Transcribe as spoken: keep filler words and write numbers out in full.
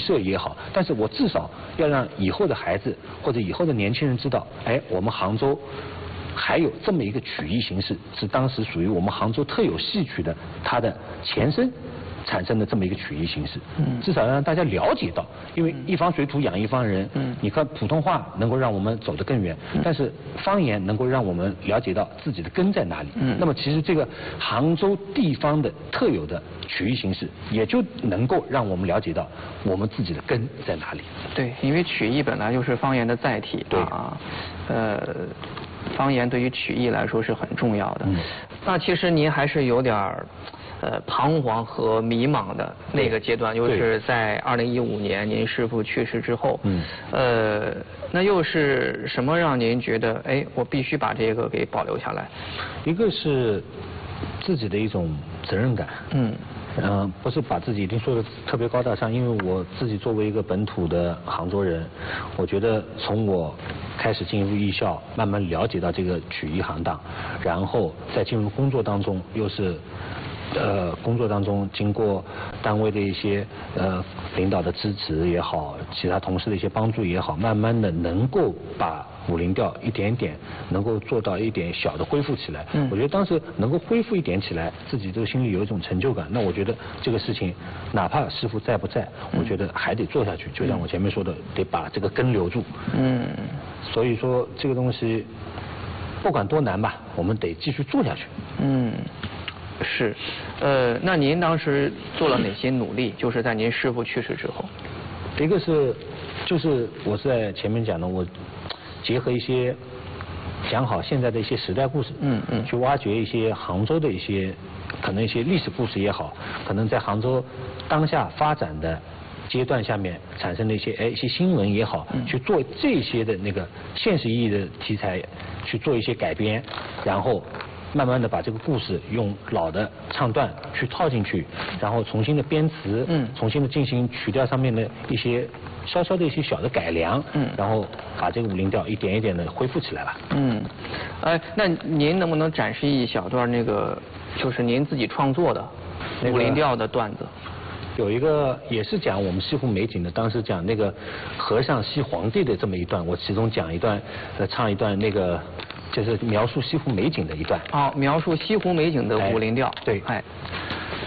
设也好，但是我至少要让以后的孩子或者以后的年轻人知道，哎，我们杭州还有这么一个曲艺形式，是当时属于我们杭州特有戏曲的它的前身产生的这么一个曲艺形式，嗯，至少让大家了解到，因为一方水土养一方人，嗯，你看普通话能够让我们走得更远，嗯，但是方言能够让我们了解到自己的根在哪里，嗯，那么其实这个杭州地方的特有的曲艺形式，也就能够让我们了解到我们自己的根在哪里。 对，因为曲艺本来就是方言的载体， 对啊，呃，方言对于曲艺来说是很重要的。 嗯， 那其实您还是有点儿。呃，彷徨和迷茫的那个阶段，就是在二零一五年您师父去世之后，嗯，呃，那又是什么让您觉得，哎，我必须把这个给保留下来？ 一个是自己的一种责任感，嗯。嗯、呃，不是把自己一定说的特别高大上，因为我自己作为一个本土的杭州人，我觉得从我开始进入艺校，慢慢了解到这个曲艺行当，然后再进入工作当中，又是。呃，工作当中经过单位的一些呃领导的支持也好，其他同事的一些帮助也好，慢慢的能够把武林调一点点能够做到一点小的恢复起来。嗯，我觉得当时能够恢复一点起来，自己这个心里有一种成就感。那我觉得这个事情，哪怕师傅在不在，我觉得还得做下去。就像我前面说的，得把这个根留住。嗯，所以说这个东西不管多难吧，我们得继续做下去。嗯。 是，呃，那您当时做了哪些努力？就是在您师父去世之后， 一个是，就是我是在前面讲的，我结合一些讲好现在的一些时代故事，嗯嗯，去挖掘一些杭州的一些可能一些历史故事也好，可能在杭州当下发展的阶段下面产生的一些哎一些新闻也好，嗯，去做这些的那个现实意义的题材去做一些改编，然后。慢慢的把这个故事用老的唱段去套进去，然后重新的编词，嗯，重新的进行曲调上面的一些稍稍的一些小的改良，嗯，然后把这个武林调一点一点的恢复起来了。嗯， 哎，那您能不能展示一小段那个就是您自己创作的武林调的段子？ 有一个也是讲我们西湖美景的，当时讲那个和尚西皇帝的这么一段，我其中讲一段，呃，唱一段那个。就是描述西湖美景的一段。 哦，描述西湖美景的武林调。 哎、对，哎，